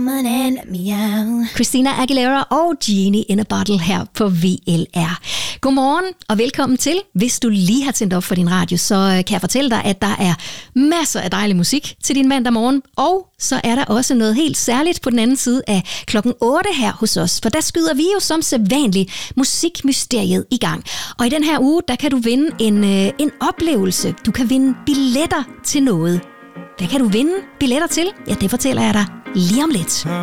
Christina Aguilera og Genie in a Bottle her på VLR. Godmorgen og velkommen til. Hvis du lige har tændt op for din radio, så kan jeg fortælle dig, at der er masser af dejlig musik til din mandag morgen. Og så er der også noget helt særligt på den anden side af klokken 8 her hos os. For der skyder vi jo som sædvanligt musikmysteriet i gang. Og i den her uge, der kan du vinde en oplevelse. Du kan vinde billetter til noget. Hvad kan du vinde billetter til? Ja, det fortæller jeg dig lige om lidt.